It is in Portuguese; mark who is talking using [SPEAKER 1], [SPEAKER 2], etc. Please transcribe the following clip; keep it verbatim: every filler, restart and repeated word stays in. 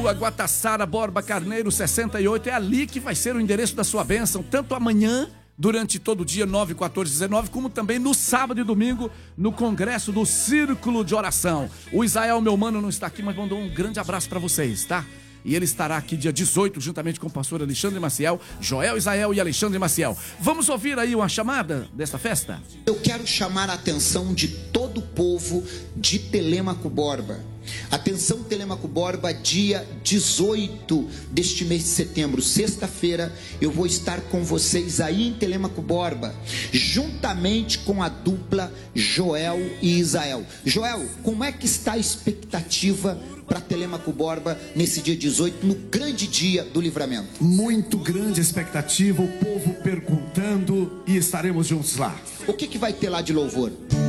[SPEAKER 1] Rua Guataçara, Borba Carneiro, sessenta e oito. É ali que vai ser o endereço da sua bênção, tanto amanhã, durante todo o dia, nove, quatorze, dezenove, como também no sábado e domingo, no congresso do Círculo de Oração. O Israel, meu mano, não está aqui, mas mandou um grande abraço para vocês, tá? E ele estará aqui dia dezoito, juntamente com o pastor Alexandre Maciel, Joel Israel e Alexandre Maciel. Vamos ouvir aí uma chamada desta festa?
[SPEAKER 2] Eu quero chamar a atenção de todo o povo de Telêmaco Borba. Atenção, Telêmaco Borba, dia dezoito deste mês de setembro, sexta-feira, eu vou estar com vocês aí em Telêmaco Borba, juntamente com a dupla Joel e Israel. Joel, como é que está a expectativa para Telêmaco Borba nesse dia dezoito, no grande dia do livramento?
[SPEAKER 3] Muito grande expectativa, o povo perguntando e estaremos juntos lá.
[SPEAKER 2] O que, que vai ter lá de louvor?